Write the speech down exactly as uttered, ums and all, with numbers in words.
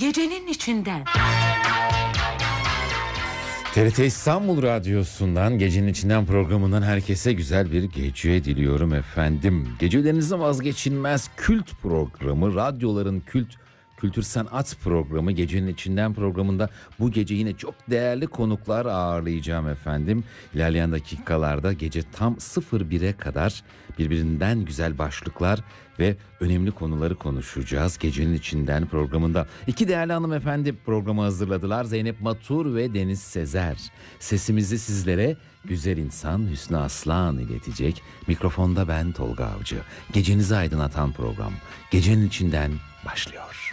Gecenin içinden. T R T İstanbul Radyosu'ndan Gecenin İçinden programından herkese güzel bir gece diliyorum efendim. Gecelerinizin vazgeçilmez kült programı, radyoların kült kültür sanat programı Gecenin İçinden programında bu gece yine çok değerli konuklar ağırlayacağım efendim. İlerleyen dakikalarda gece tam sıfır bire kadar birbirinden güzel başlıklar ve önemli konuları konuşacağız Gecenin İçinden programında. İki değerli hanımefendi programı hazırladılar. Zeynep Matur ve Deniz Sezer. Sesimizi sizlere güzel insan Hüsnü Aslan iletecek. Mikrofonda ben Tolga Avcı. Gecenizi aydınlatan program Gecenin İçinden başlıyor.